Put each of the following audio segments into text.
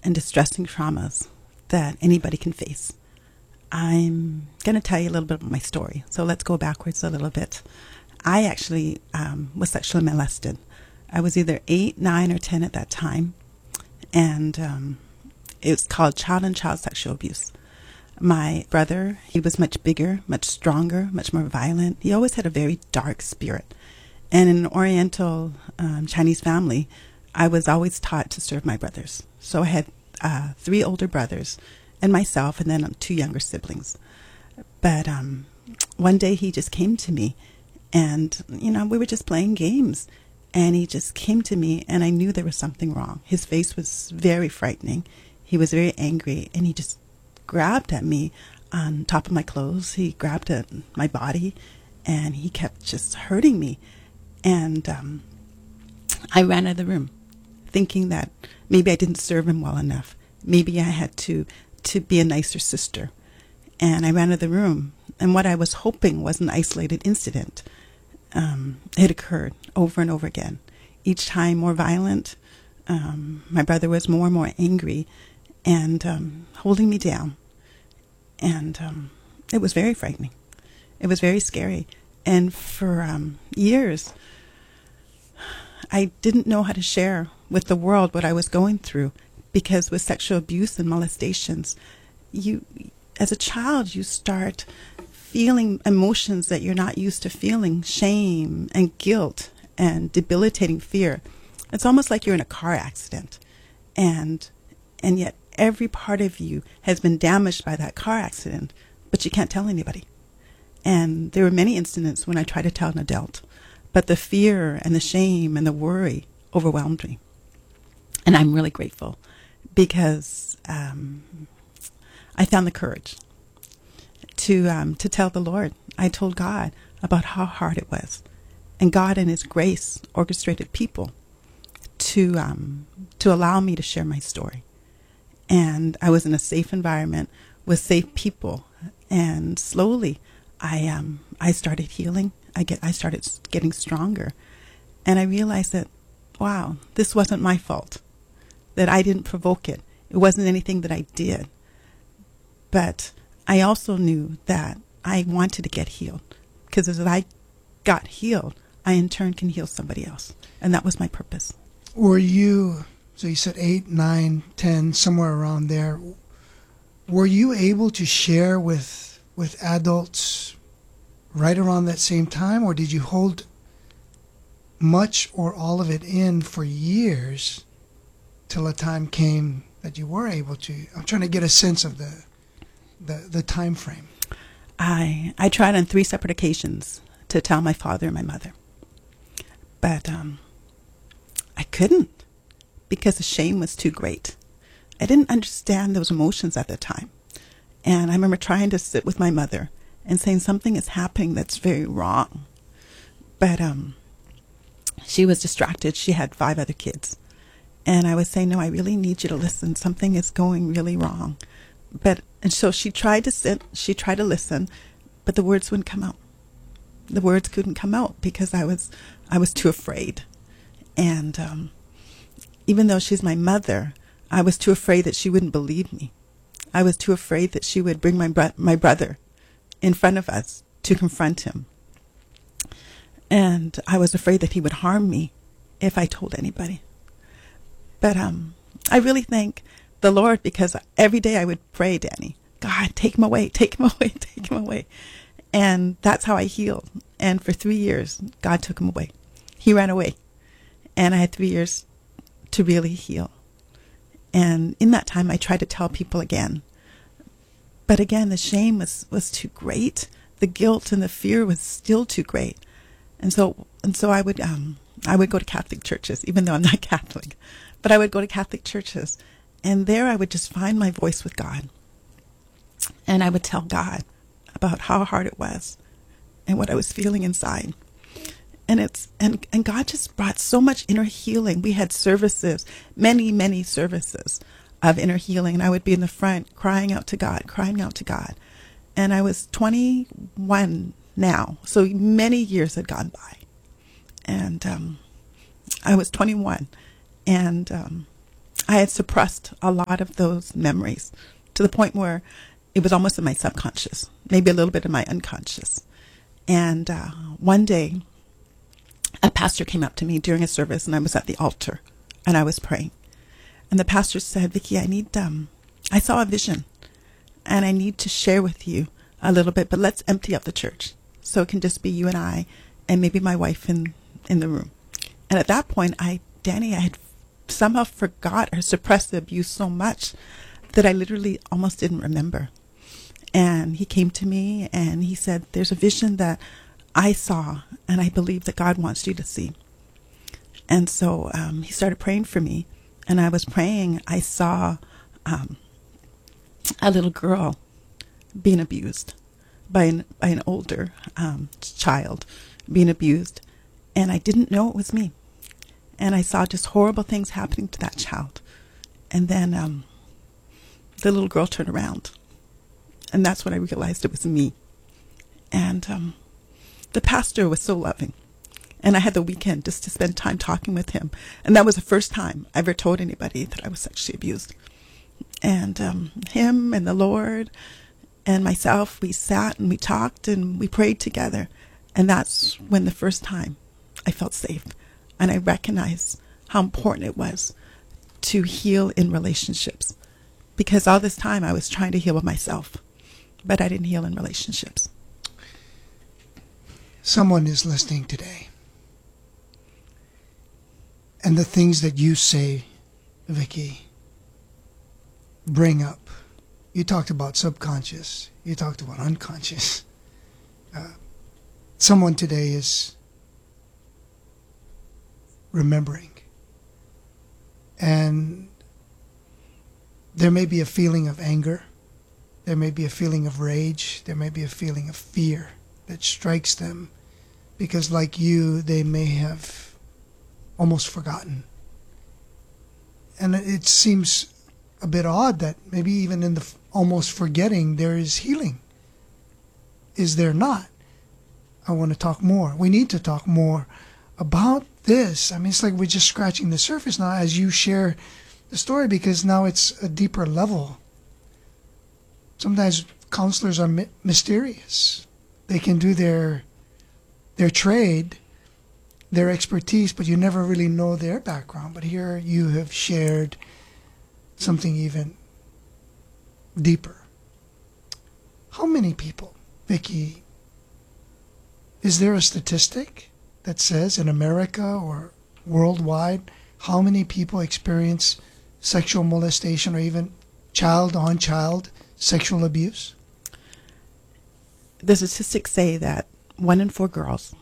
and distressing traumas that anybody can face. I'm going to tell you a little bit about my story. So let's go backwards a little bit. I actually was sexually molested. I was either 8, 9, or 10 at that time. And it was called child-on-child sexual abuse. My brother, he was much bigger, much stronger, much more violent. He always had a very dark spirit. And in an Oriental Chinese family, I was always taught to serve my brothers. So I had 3 older brothers and myself, and then 2 younger siblings. But one day he just came to me, and, we were just playing games. And he just came to me, and I knew there was something wrong. His face was very frightening. He was very angry, and he just grabbed at me on top of my clothes. He grabbed at my body, and he kept just hurting me. And I ran out of the room, thinking that maybe I didn't serve him well enough. Maybe I had to be a nicer sister. And I ran out of the room. And what I was hoping was an isolated incident. It occurred over and over again. Each time more violent. My brother was more and more angry and holding me down. And it was very frightening. It was very scary. And for years, I didn't know how to share with the world what I was going through, because with sexual abuse and molestations, as a child, you start feeling emotions that you're not used to feeling, shame and guilt and debilitating fear. It's almost like you're in a car accident, and yet every part of you has been damaged by that car accident, but you can't tell anybody. And there were many incidents when I tried to tell an adult, but the fear and the shame and the worry overwhelmed me. And I'm really grateful, because I found the courage to tell the Lord. I told God about how hard it was, and God in His grace orchestrated people to allow me to share my story. And I was in a safe environment with safe people, and slowly I started healing. I started getting stronger, and I realized that, wow, this wasn't my fault, that I didn't provoke it. It wasn't anything that I did. But I also knew that I wanted to get healed, because as I got healed, I in turn can heal somebody else. And that was my purpose. So you said 8, 9, 10, somewhere around there. Were you able to share with adults right around that same time, or did you hold much or all of it in for years till a time came that you were able to? I'm trying to get a sense of the time frame. I tried on 3 separate occasions to tell my father and my mother, but I couldn't, because the shame was too great. I didn't understand those emotions at the time. And I remember trying to sit with my mother and saying something is happening that's very wrong. But she was distracted. She had 5 other kids. And I was saying, no, I really need you to listen. Something is going really wrong. And so she tried to sit, she tried to listen, but the words wouldn't come out. The words couldn't come out because I was too afraid. And even though she's my mother, I was too afraid that she wouldn't believe me. I was too afraid that she would bring my brother in front of us to confront him. And I was afraid that he would harm me if I told anybody. But I really thank the Lord, because every day I would pray, Danny, God, take him away, take him away, take him away. And that's how I healed. And for 3 years, God took him away. He ran away. And I had 3 years to really heal. And in that time, I tried to tell people again. But again, the shame was too great. The guilt and the fear was still too great. And so I would go to Catholic churches, even though I'm not Catholic. But I would go to Catholic churches, and there I would just find my voice with God. And I would tell God about how hard it was and what I was feeling inside. And God just brought so much inner healing. We had services, many services of inner healing. And I would be in the front crying out to God. And I was 21 now. So many years had gone by. And I was 21. And I had suppressed a lot of those memories to the point where it was almost in my subconscious, maybe a little bit in my unconscious. And one day, a pastor came up to me during a service, and I was at the altar, and I was praying. And the pastor said, "Vicki, I saw a vision, and I need to share with you a little bit, but let's empty up the church so it can just be you and I, and maybe my wife in the room." And at that point, Danny, I had somehow forgot or suppressed the abuse so much that I literally almost didn't remember. And he came to me and he said, "There's a vision that I saw, and I believe that God wants you to see." And so he started praying for me, and I was praying. I saw a little girl being abused by an older child, being abused, and I didn't know it was me. And I saw just horrible things happening to that child. And then the little girl turned around, and that's when I realized it was me. And the pastor was so loving, and I had the weekend just to spend time talking with him. And that was the first time I ever told anybody that I was sexually abused. And him and the Lord and myself, we sat and we talked and we prayed together. And that's when the first time I felt safe. And I recognized how important it was to heal in relationships. Because all this time I was trying to heal with myself, but I didn't heal in relationships. Someone is listening today, and the things that you say, Vicki, bring up. You talked about subconscious. You talked about unconscious. Someone today is remembering. And there may be a feeling of anger. There may be a feeling of rage. There may be a feeling of fear that strikes them because, like you, they may have almost forgotten. And it seems a bit odd that maybe even in the almost forgetting there is healing. Is there not? I want to talk more. We need to talk more about this. I mean, it's like we're just scratching the surface now as you share the story, because now it's a deeper level. Sometimes counselors are mysterious. They can do their trade, their expertise, but you never really know their background. But here you have shared something even deeper. How many people, Vicki, is there a statistic that says in America or worldwide how many people experience sexual molestation or even child-on-child sexual abuse? The statistics say that 1 in 4 girls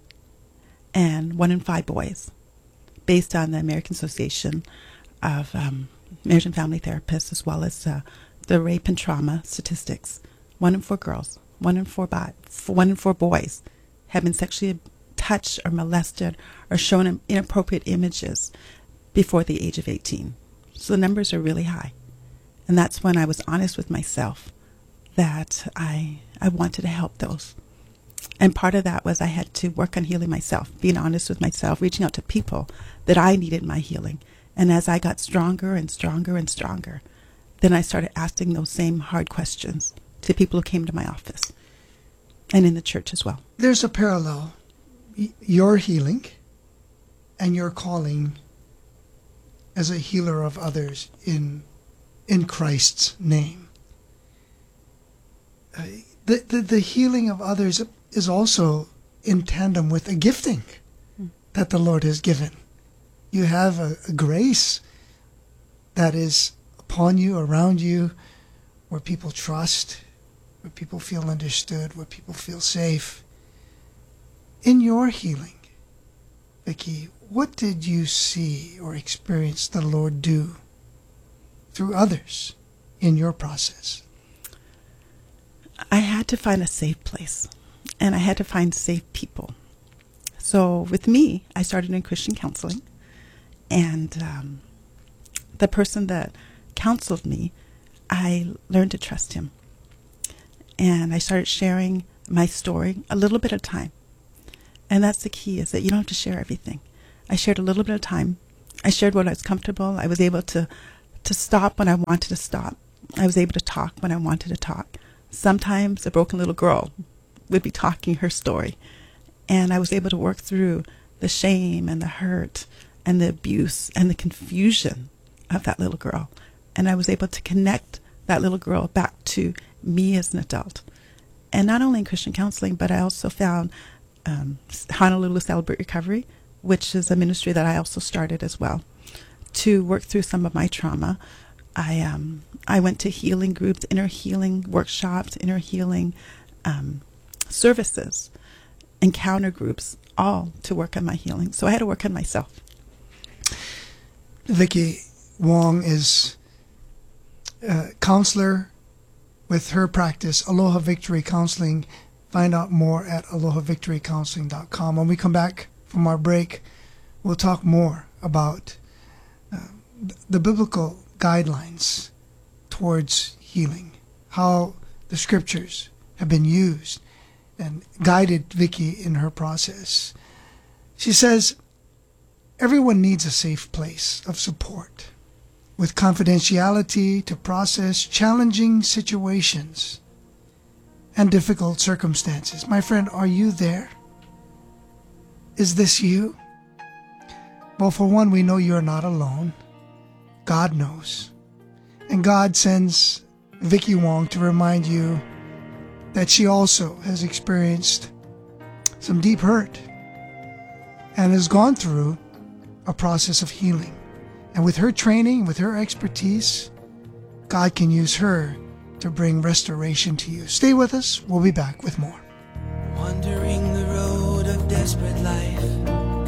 and 1 in 5 boys, based on the American Association of Marriage and Family Therapists, as well as the rape and trauma statistics, 1 in 4 girls, 1 in 4 boys have been sexually touched or molested or shown inappropriate images before the age of 18. So the numbers are really high. And that's when I was honest with myself that I wanted to help those. And part of that was I had to work on healing myself, being honest with myself, reaching out to people that I needed my healing. And as I got stronger and stronger and stronger, then I started asking those same hard questions to people who came to my office and in the church as well. There's a parallel. Your healing and your calling as a healer of others in Christ's name. The healing of others is also in tandem with a gifting that the Lord has given. You have a grace that is upon you, around you, where people trust, where people feel understood, where people feel safe. In your healing, Vicki, what did you see or experience the Lord do through others in your process? I had to find a safe place, and I had to find safe people. So with me, I started in Christian counseling, and the person that counseled me, I learned to trust him. And I started sharing my story a little bit at a time. And that's the key, is that you don't have to share everything. I shared a little bit of time I shared what I was comfortable. I was able to stop when I wanted to stop. I was able to talk when I wanted to talk. Sometimes a broken little girl would be talking her story, and I was able to work through the shame and the hurt and the abuse and the confusion of that little girl. And I was able to connect that little girl back to me as an adult. And not only in Christian counseling, but I also found Honolulu Celebrate Recovery, which is a ministry that I also started as well, to work through some of my trauma. I went to healing groups, inner healing workshops, inner healing services, encounter groups, all to work on my healing. So I had to work on myself. Vicki Wong is a counselor with her practice, Aloha Victory Counseling. Find out more at alohavictorycounseling.com. When we come back from our break, we'll talk more about the biblical guidelines towards healing, how the scriptures have been used and guided Vicki in her process. She says, everyone needs a safe place of support with confidentiality to process challenging situations and difficult circumstances. My friend, are you there? Is this you? Well, for one, we know you're not alone. God knows. And God sends Vicki Wong to remind you that she also has experienced some deep hurt and has gone through a process of healing. And with her training, with her expertise, God can use her to bring restoration to you. Stay with us. We'll be back with more. Wandering the road of desperate life,